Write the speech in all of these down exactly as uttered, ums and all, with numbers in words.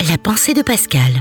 La pensée de Pascal.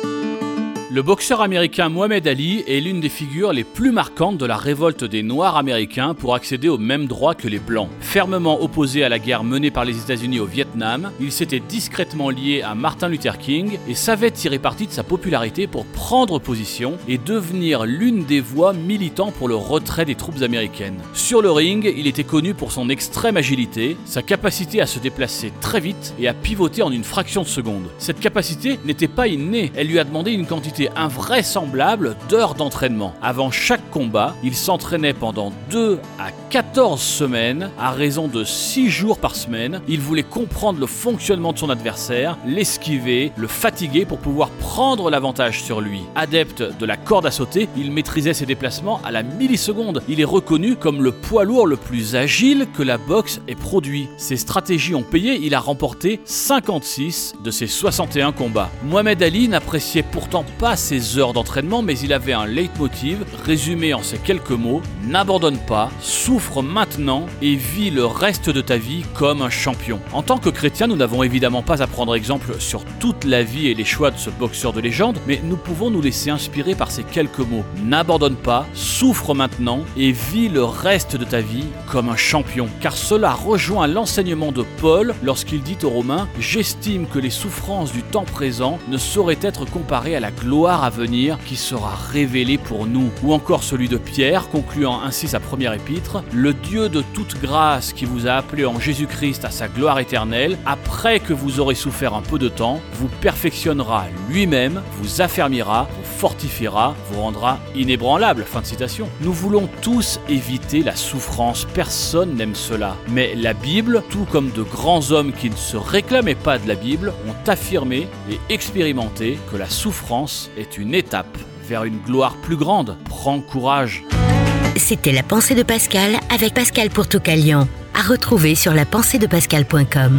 Le boxeur américain Mohamed Ali est l'une des figures les plus marquantes de la révolte des Noirs américains pour accéder aux mêmes droits que les Blancs. Fermement opposé à la guerre menée par les États-Unis au Vietnam, il s'était discrètement lié à Martin Luther King et savait tirer parti de sa popularité pour prendre position et devenir l'une des voix militant pour le retrait des troupes américaines. Sur le ring, il était connu pour son extrême agilité, sa capacité à se déplacer très vite et à pivoter en une fraction de seconde. Cette capacité n'était pas innée, elle lui a demandé une quantité invraisemblable d'heures d'entraînement. Avant chaque combat, il s'entraînait pendant deux à quatorze semaines, à raison de six jours par semaine. Il voulait comprendre le fonctionnement de son adversaire, l'esquiver, le fatiguer pour pouvoir prendre l'avantage sur lui. Adepte de la corde à sauter, il maîtrisait ses déplacements à la milliseconde. Il est reconnu comme le poids lourd le plus agile que la boxe ait produit. Ses stratégies ont payé, il a remporté cinquante-six de ses soixante et un combats. Mohamed Ali n'appréciait pourtant pas ses heures d'entraînement, mais il avait un leitmotiv résumé en ces quelques mots: n'abandonne pas, souffre maintenant et vis le reste de ta vie comme un champion. En tant que chrétiens, nous n'avons évidemment pas à prendre exemple sur toute la vie et les choix de ce boxeur de légende, mais nous pouvons nous laisser inspirer par ces quelques mots: n'abandonne pas, souffre maintenant et vis le reste de ta vie comme un champion. Car cela rejoint l'enseignement de Paul lorsqu'il dit aux Romains: j'estime que les souffrances du temps présent ne sauraient être comparées à la gloire à venir qui sera révélée pour nous. Ou encore celui de Pierre, concluant ainsi sa première épître: le Dieu de toute grâce qui vous a appelé en Jésus-Christ à sa gloire éternelle, après que vous aurez souffert un peu de temps, vous perfectionnera lui-même, vous affermira, vous fortifiera, vous rendra inébranlable. Fin de citation. Nous voulons tous éviter la souffrance, personne n'aime cela. Mais la Bible, tout comme de grands hommes qui ne se réclamaient pas de la Bible, ont affirmé et expérimenté que la souffrance est une étape vers une gloire plus grande. Prends courage. C'était La pensée de Pascal avec Pascal pour Toucalion. À retrouver sur la pensée de pascal point com.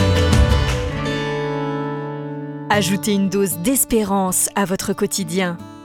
Ajoutez une dose d'espérance à votre quotidien